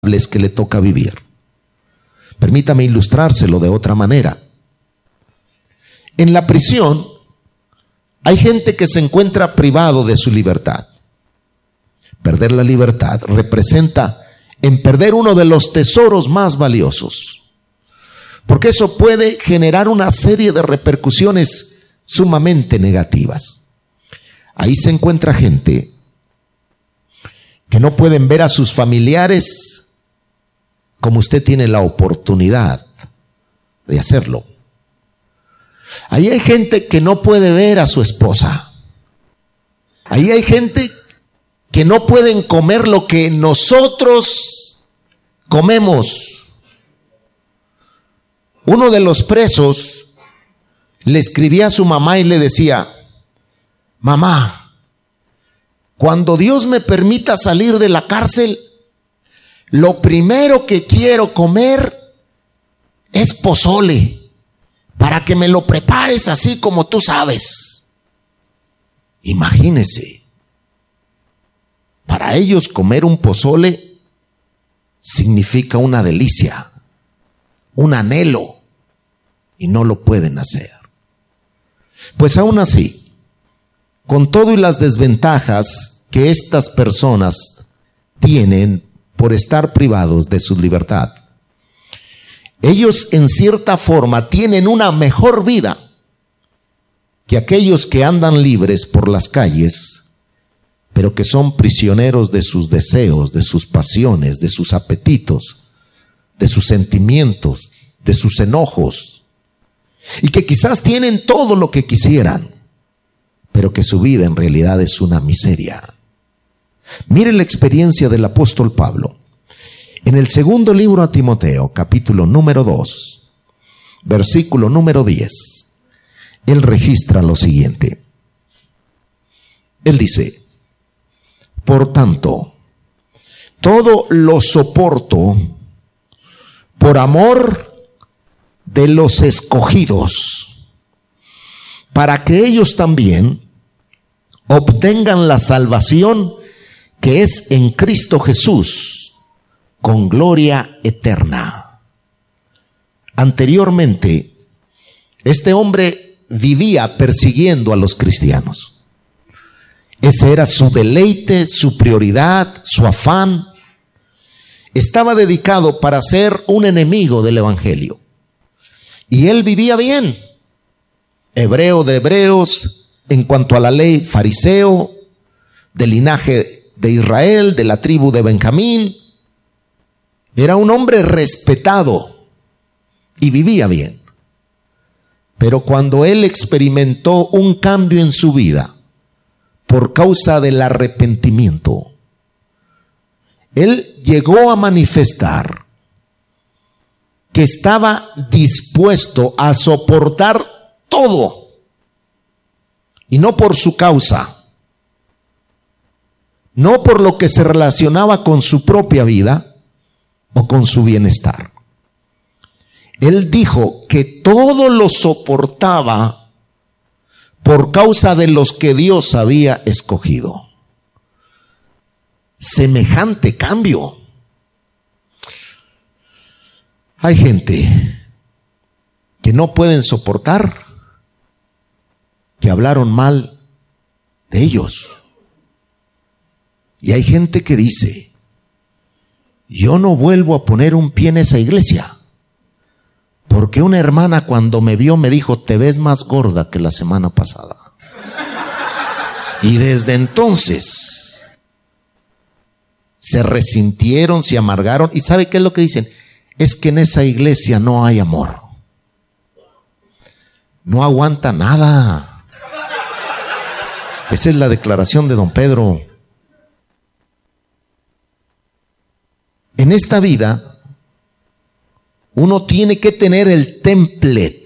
que le toca vivir. Permítame ilustrárselo de otra manera. En la prisión hay gente que se encuentra privado de su libertad. Perder la libertad representa en perder uno de los tesoros más valiosos, porque eso puede generar una serie de repercusiones sumamente negativas. Ahí se encuentra gente que no pueden ver a sus familiares como usted tiene la oportunidad de hacerlo. Ahí hay gente que no puede ver a su esposa. Ahí hay gente que no pueden comer lo que nosotros comemos. Uno de los presos le escribía a su mamá y le decía: mamá, cuando Dios me permita salir de la cárcel, lo primero que quiero comer es pozole, para que me lo prepares así como tú sabes. Imagínese, para ellos comer un pozole significa una delicia, un anhelo, y no lo pueden hacer. Pues aún así, con todo y las desventajas que estas personas tienen por estar privados de su libertad, ellos en cierta forma tienen una mejor vida que aquellos que andan libres por las calles, pero que son prisioneros de sus deseos, de sus pasiones, de sus apetitos, de sus sentimientos, de sus enojos, y que quizás tienen todo lo que quisieran, pero que su vida en realidad es una miseria. Mire la experiencia del apóstol Pablo. En el segundo libro a Timoteo, capítulo número 2, versículo número 10, él registra lo siguiente. Él dice: por tanto, todo lo soporto por amor de los escogidos, para que ellos también obtengan la salvación que es en Cristo Jesús, con gloria eterna. Anteriormente, este hombre vivía persiguiendo a los cristianos. Ese era su deleite, su prioridad, su afán. Estaba dedicado para ser un enemigo del evangelio. Y él vivía bien. Hebreo de hebreos, en cuanto a la ley, fariseo, del linaje de Israel, de la tribu de Benjamín. Era un hombre respetado y vivía bien. Pero cuando él experimentó un cambio en su vida por causa del arrepentimiento, él llegó a manifestar que estaba dispuesto a soportar todo, y no por su causa, no por lo que se relacionaba con su propia vida o con su bienestar. Él dijo que todo lo soportaba por causa de los que Dios había escogido. Semejante cambio. Hay gente que no pueden soportar que hablaron mal de ellos. Y hay gente que dice: yo no vuelvo a poner un pie en esa iglesia, porque una hermana cuando me vio me dijo: te ves más gorda que la semana pasada. Y desde entonces se resintieron, se amargaron. ¿Y sabe qué es lo que dicen? Es que en esa iglesia no hay amor. No aguanta nada. Esa es la declaración de don Pedro. En esta vida, uno tiene que tener el template,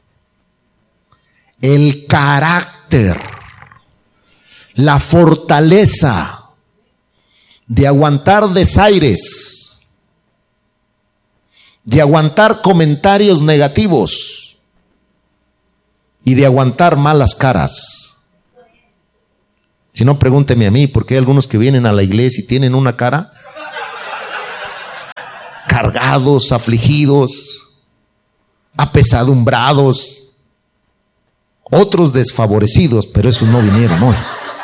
el carácter, la fortaleza de aguantar desaires, de aguantar comentarios negativos y de aguantar malas caras. Si no, pregúnteme a mí, porque hay algunos que vienen a la iglesia y tienen una cara cargados, afligidos, apesadumbrados, otros desfavorecidos, pero esos no vinieron hoy.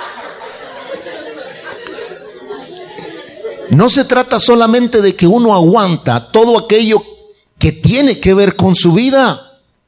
No se trata solamente de que uno aguanta todo aquello que tiene que ver con su vida.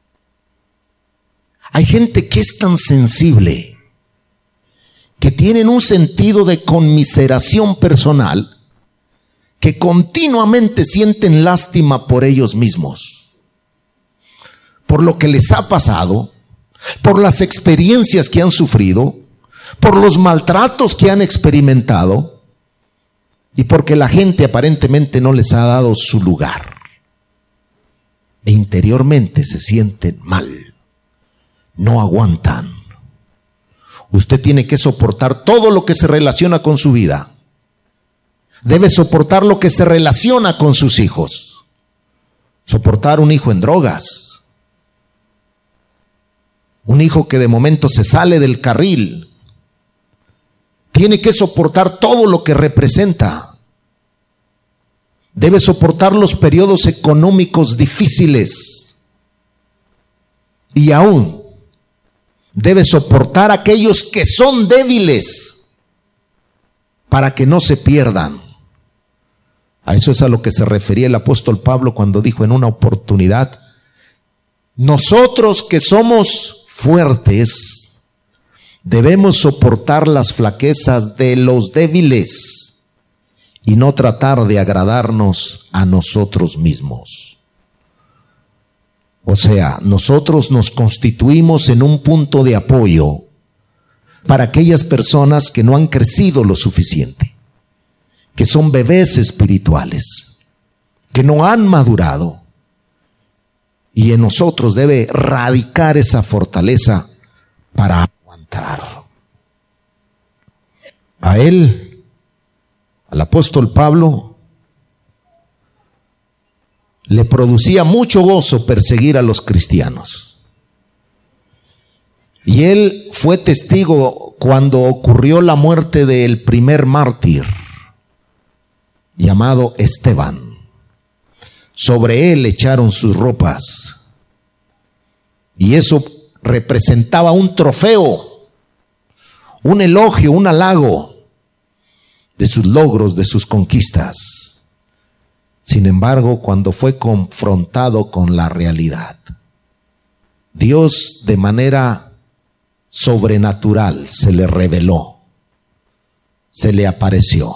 Hay gente que es tan sensible, que tienen un sentido de conmiseración personal, que continuamente sienten lástima por ellos mismos, por lo que les ha pasado, por las experiencias que han sufrido, por los maltratos que han experimentado y porque la gente aparentemente no les ha dado su lugar. E interiormente se sienten mal, no aguantan. Usted tiene que soportar todo lo que se relaciona con su vida. Debe soportar lo que se relaciona con sus hijos. Soportar un hijo en drogas, un hijo que de momento se sale del carril. Tiene que soportar todo lo que representa. Debe soportar los periodos económicos difíciles. Y aún debe soportar aquellos que son débiles para que no se pierdan. A eso es a lo que se refería el apóstol Pablo cuando dijo en una oportunidad: nosotros que somos fuertes debemos soportar las flaquezas de los débiles y no tratar de agradarnos a nosotros mismos. O sea, nosotros nos constituimos en un punto de apoyo para aquellas personas que no han crecido lo suficiente, que son bebés espirituales, que no han madurado, y en nosotros debe radicar esa fortaleza para aguantar. A él, al apóstol Pablo, le producía mucho gozo perseguir a los cristianos. Y él fue testigo cuando ocurrió la muerte del primer mártir, llamado Esteban. Sobre él echaron sus ropas, y eso representaba un trofeo, un elogio, un halago de sus logros, de sus conquistas. Sin embargo, cuando fue confrontado con la realidad, Dios de manera sobrenatural se le reveló, se le apareció.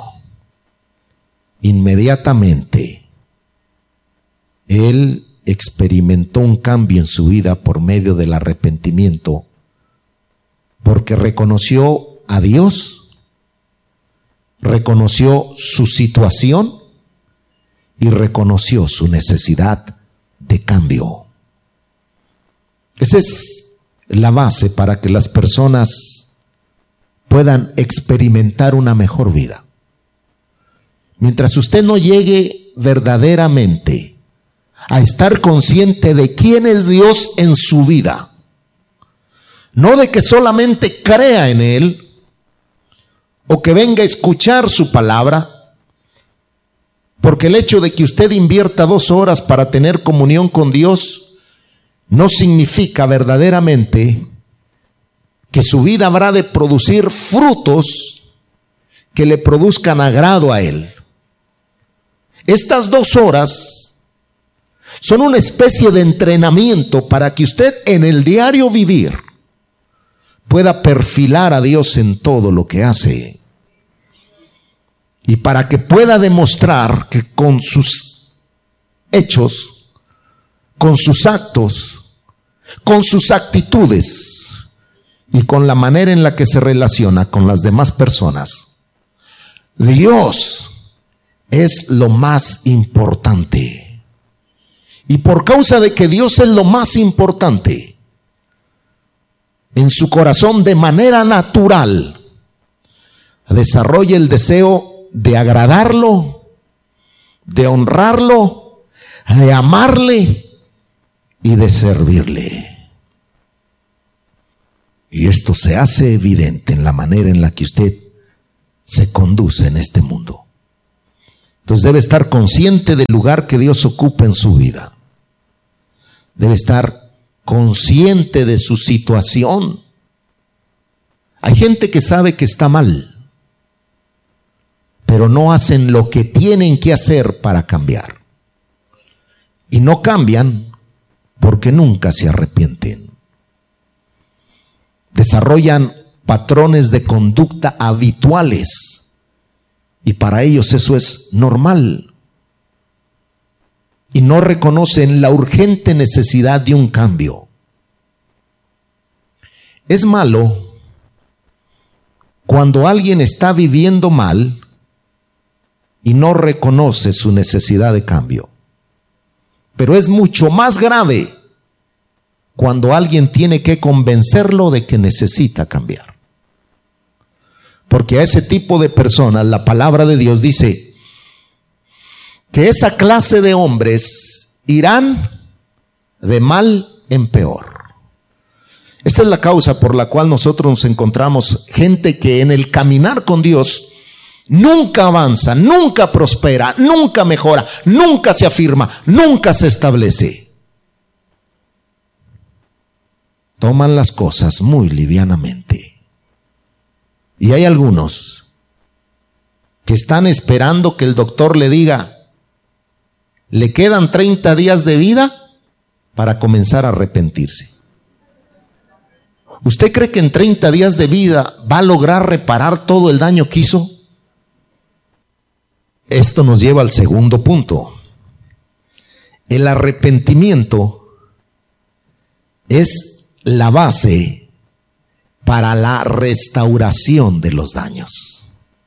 Inmediatamente él experimentó un cambio en su vida por medio del arrepentimiento, porque reconoció a Dios, reconoció su situación y reconoció su necesidad de cambio. Esa es la base para que las personas puedan experimentar una mejor vida. Mientras usted no llegue verdaderamente a estar consciente de quién es Dios en su vida, no de que solamente crea en Él o que venga a escuchar su palabra, porque el hecho de que usted invierta 2 horas para tener comunión con Dios no significa verdaderamente que su vida habrá de producir frutos que le produzcan agrado a Él. Estas 2 horas son una especie de entrenamiento para que usted en el diario vivir pueda perfilar a Dios en todo lo que hace, y para que pueda demostrar que con sus hechos, con sus actos, con sus actitudes y con la manera en la que se relaciona con las demás personas, Dios es lo más importante. Y por causa de que Dios es lo más importante, en su corazón de manera natural desarrolla el deseo de agradarlo, de honrarlo, de amarle y de servirle. Y esto se hace evidente en la manera en la que usted se conduce en este mundo. Entonces debe estar consciente del lugar que Dios ocupa en su vida. Debe estar consciente de su situación. Hay gente que sabe que está mal, pero no hacen lo que tienen que hacer para cambiar. Y no cambian porque nunca se arrepienten. Desarrollan patrones de conducta habituales y para ellos eso es normal. Y no reconocen la urgente necesidad de un cambio. Es malo cuando alguien está viviendo mal y no reconoce su necesidad de cambio. Pero es mucho más grave cuando alguien tiene que convencerlo de que necesita cambiar. Porque a ese tipo de personas la palabra de Dios dice que esa clase de hombres irán de mal en peor. Esta es la causa por la cual nosotros nos encontramos gente que en el caminar con Dios nunca avanza, nunca prospera, nunca mejora, nunca se afirma, nunca se establece. Toman las cosas muy livianamente. Y hay algunos que están esperando que el doctor le diga, le quedan 30 días de vida para comenzar a arrepentirse. ¿Usted cree que en 30 días de vida va a lograr reparar todo el daño que hizo? Esto nos lleva al segundo punto. El arrepentimiento es la base para la restauración de los daños.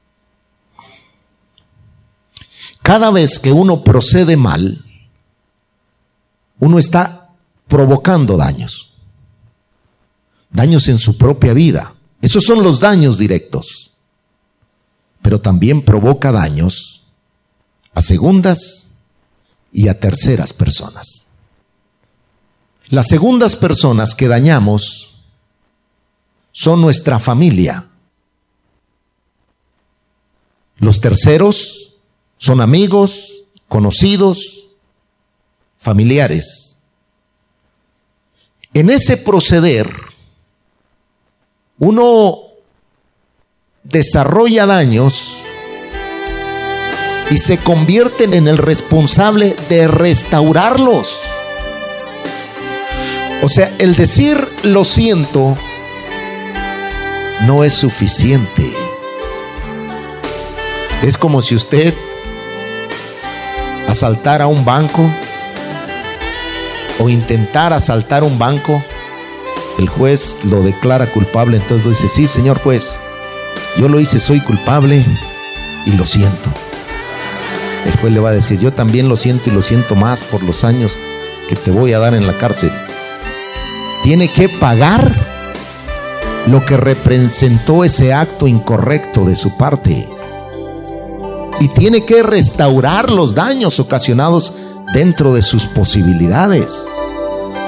Cada vez que uno procede mal, uno está provocando daños. Daños en su propia vida. Esos son los daños directos. Pero también provoca daños a segundas y a terceras personas. Las segundas personas que dañamos son nuestra familia. Los terceros son amigos, conocidos, familiares. En ese proceder, uno desarrolla daños y se convierte en el responsable de restaurarlos. O sea, el decir lo siento no es suficiente. Es como si usted asaltara un banco o intentara asaltar un banco. El juez lo declara culpable, entonces dice, sí, señor juez, yo lo hice, soy culpable y lo siento. El juez le va a decir, yo también lo siento y lo siento más por los años que te voy a dar en la cárcel. Tiene que pagar lo que representó ese acto incorrecto de su parte. Y tiene que restaurar los daños ocasionados dentro de sus posibilidades.